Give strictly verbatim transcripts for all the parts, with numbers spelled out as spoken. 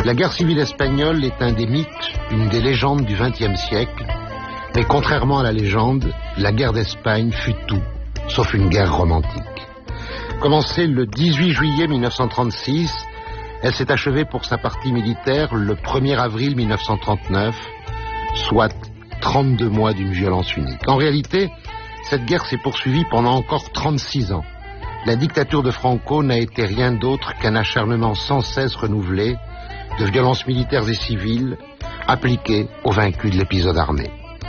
La guerre civile espagnole est un des mythes, une des légendes du vingtième siècle. Mais contrairement à la légende, la guerre d'Espagne fut tout, sauf une guerre romantique. Commencée le dix-huit juillet mille neuf cent trente-six, elle s'est achevée pour sa partie militaire le premier avril mille neuf cent trente-neuf, soit trente-deux mois d'une violence unique. En réalité, cette guerre s'est poursuivie pendant encore trente-six ans. La dictature de Franco n'a été rien d'autre qu'un acharnement sans cesse renouvelé de violences militaires et civiles appliquées aux vaincus de l'épisode armé.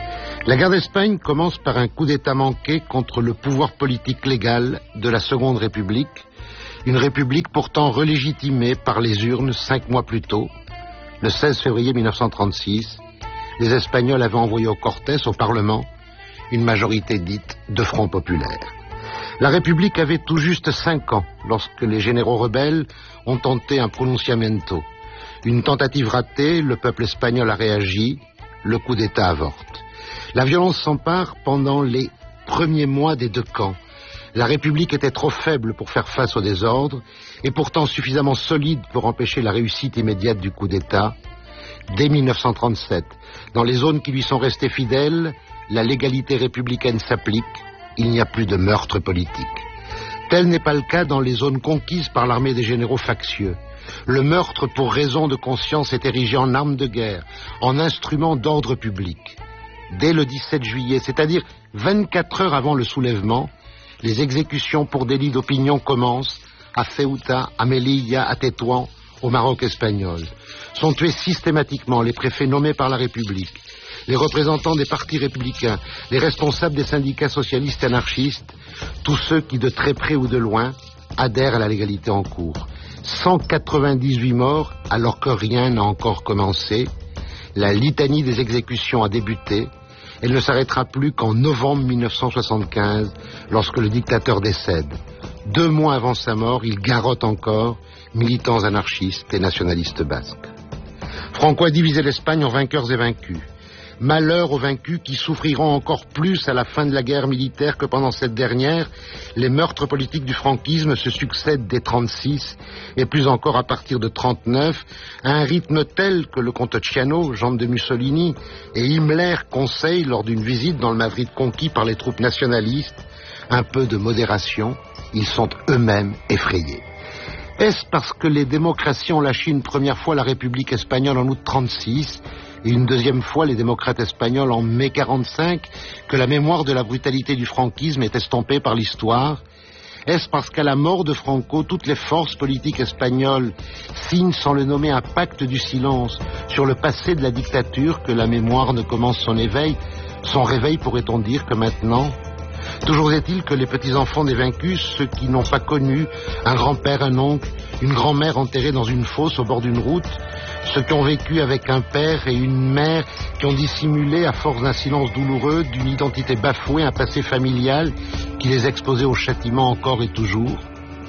La guerre d'Espagne commence par un coup d'État manqué contre le pouvoir politique légal de la Seconde République, une république pourtant relégitimée par les urnes cinq mois plus tôt. Le seize février mille neuf cent trente-six, les Espagnols avaient envoyé au Cortés, au Parlement, une majorité dite de Front populaire. La République avait tout juste cinq ans lorsque les généraux rebelles ont tenté un pronunciamento. Une tentative ratée, le peuple espagnol a réagi, le coup d'État avorte. La violence s'empare pendant les premiers mois des deux camps. La République était trop faible pour faire face au désordre et pourtant suffisamment solide pour empêcher la réussite immédiate du coup d'État. Dès mille neuf cent trente-sept, dans les zones qui lui sont restées fidèles, la légalité républicaine s'applique, il n'y a plus de meurtre politique. Tel n'est pas le cas dans les zones conquises par l'armée des généraux factieux. Le meurtre pour raison de conscience est érigé en arme de guerre, en instrument d'ordre public. Dès le dix-sept juillet, c'est-à-dire vingt-quatre heures avant le soulèvement, les exécutions pour délit d'opinion commencent à Ceuta, à Melilla, à Tétouan, au Maroc espagnol. Sont tués systématiquement les préfets nommés par la République, les représentants des partis républicains, les responsables des syndicats socialistes et anarchistes, tous ceux qui, de très près ou de loin, adhèrent à la légalité en cours. cent quatre-vingt-dix-huit morts alors que rien n'a encore commencé. La litanie des exécutions a débuté. Elle ne s'arrêtera plus qu'en novembre mille neuf cent soixante-quinze, lorsque le dictateur décède. Deux mois avant sa mort, il garrotte encore militants anarchistes et nationalistes basques. Franco a divisé l'Espagne en vainqueurs et vaincus. Malheur aux vaincus qui souffriront encore plus à la fin de la guerre militaire que pendant cette dernière. Les meurtres politiques du franquisme se succèdent dès trente-six et plus encore à partir de trente-neuf, à un rythme tel que le comte Ciano, gendre de Mussolini, et Himmler conseillent lors d'une visite dans le Madrid conquis par les troupes nationalistes un peu de modération. Ils sont eux-mêmes effrayés. Est-ce parce que les démocraties ont lâché une première fois la République espagnole en août trente-six et une deuxième fois les démocrates espagnols en mai quarante-cinq que la mémoire de la brutalité du franquisme est estompée par l'histoire? Est-ce parce qu'à la mort de Franco, toutes les forces politiques espagnoles signent sans le nommer un pacte du silence sur le passé de la dictature que la mémoire ne commence son éveil? Son réveil, pourrait-on dire que maintenant? Toujours est-il que les petits-enfants des vaincus, ceux qui n'ont pas connu un grand-père, un oncle, une grand-mère enterrée dans une fosse au bord d'une route, ceux qui ont vécu avec un père et une mère qui ont dissimulé à force d'un silence douloureux, d'une identité bafouée, un passé familial qui les exposait au châtiment encore et toujours.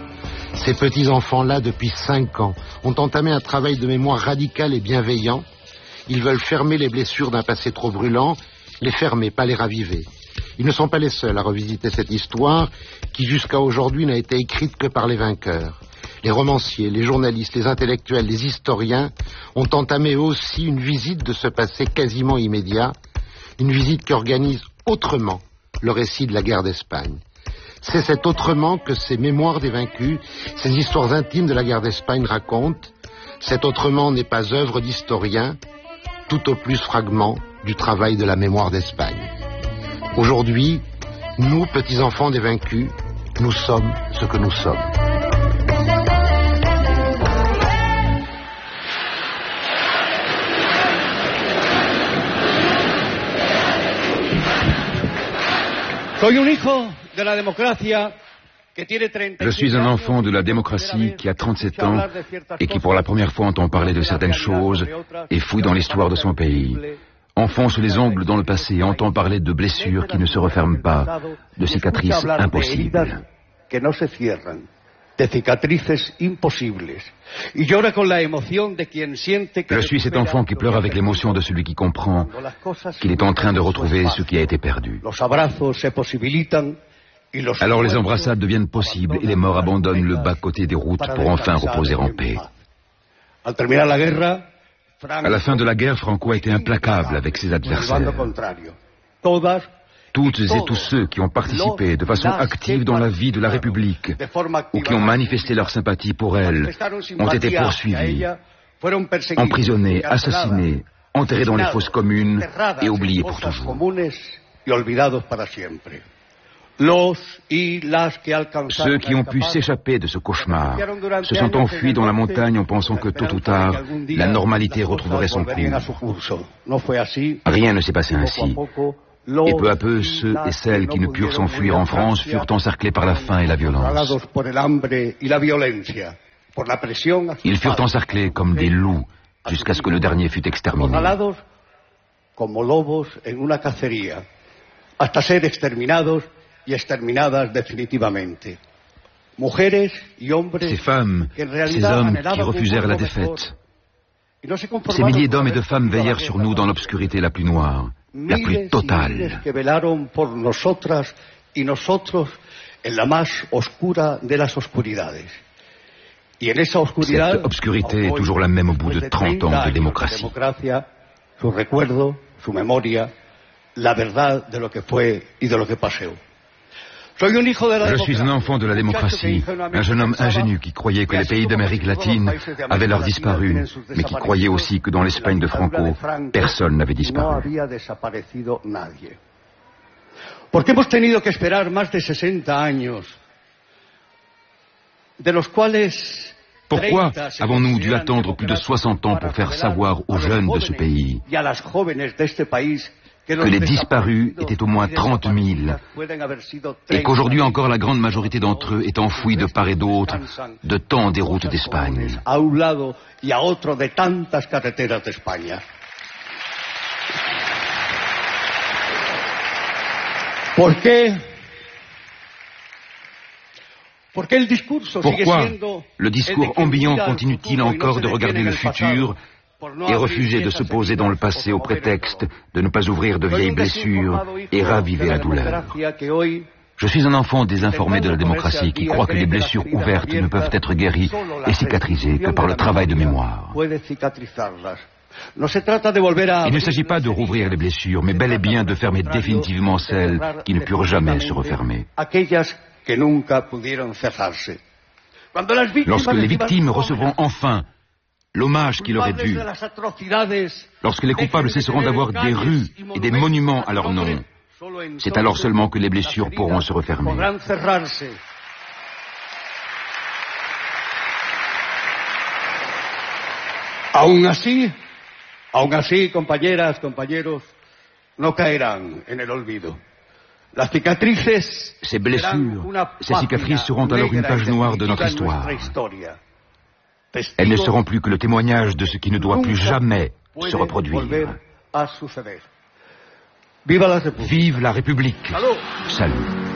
Ces petits-enfants-là, depuis cinq ans, ont entamé un travail de mémoire radical et bienveillant. Ils veulent fermer les blessures d'un passé trop brûlant, les fermer, pas les raviver. Ils ne sont pas les seuls à revisiter cette histoire qui jusqu'à aujourd'hui n'a été écrite que par les vainqueurs. Les romanciers, les journalistes, les intellectuels, les historiens ont entamé aussi une visite de ce passé quasiment immédiat, une visite qui organise autrement le récit de la guerre d'Espagne. C'est cet autrement que ces mémoires des vaincus, ces histoires intimes de la guerre d'Espagne racontent. Cet autrement n'est pas œuvre d'historien, tout au plus fragment du travail de la mémoire d'Espagne. Aujourd'hui, nous, petits-enfants des vaincus, nous sommes ce que nous sommes. Je suis un enfant de la démocratie qui a trente-sept ans et qui pour la première fois entend parler de certaines choses et fouille dans l'histoire de son pays. Enfonce les ongles dans le passé et entend parler de blessures qui ne se referment pas, de cicatrices impossibles. Je suis cet enfant qui pleure avec l'émotion de celui qui comprend qu'il est en train de retrouver ce qui a été perdu. Alors les embrassades deviennent possibles et les morts abandonnent le bas-côté des routes pour enfin reposer en paix. À la fin de la guerre, Franco a été implacable avec ses adversaires. Toutes et tous ceux qui ont participé de façon active dans la vie de la République ou qui ont manifesté leur sympathie pour elle ont été poursuivis, emprisonnés, assassinés, enterrés dans les fosses communes et oubliés pour toujours. Ceux qui ont pu s'échapper de ce cauchemar se sont enfuis dans la montagne en pensant que tôt ou tard, la normalité retrouverait son cours. Rien ne s'est passé ainsi. Et peu à peu, ceux et celles qui ne purent s'enfuir en France furent encerclés par la faim et la violence. Ils furent encerclés comme des loups jusqu'à ce que le dernier fût exterminé. Ces femmes, ces hommes qui refusèrent la défaite, ces milliers d'hommes et de femmes veillèrent sur nous dans l'obscurité la plus noire, la plus totale. Cette obscurité est toujours la même au bout de trente ans de démocratie. Je suis un enfant de la démocratie, un jeune homme ingénu qui croyait que les pays d'Amérique latine avaient leur disparu, mais qui croyait aussi que dans l'Espagne de Franco, personne n'avait disparu. Porque hemos tenido que esperar más de sesenta años, de los cuales Pourquoi avons-nous dû attendre plus de soixante ans pour faire savoir aux jeunes de ce pays que les disparus étaient au moins trente mille et qu'aujourd'hui encore la grande majorité d'entre eux est enfouie de part et d'autre de tant des routes d'Espagne? Pourquoi le discours ambiant continue-t-il encore de regarder le futur et refuser de se poser dans le passé au prétexte de ne pas ouvrir de vieilles blessures et raviver la douleur? Je suis un enfant désinformé de la démocratie qui croit que les blessures ouvertes ne peuvent être guéries et cicatrisées que par le travail de mémoire. Il ne s'agit pas de rouvrir les blessures, mais bel et bien de fermer définitivement celles qui ne purent jamais se refermer. Lorsque les victimes recevront enfin l'hommage qui leur est dû, lorsque les coupables cesseront d'avoir des rues et des monuments à leur nom, c'est alors seulement que les blessures pourront se refermer. Aún así, aún así, compañeras, compañeros, no caerán en el olvido. Ces blessures, ces cicatrices seront alors une page noire de notre histoire. Elles ne seront plus que le témoignage de ce qui ne doit plus jamais se reproduire. Vive la République! Salut!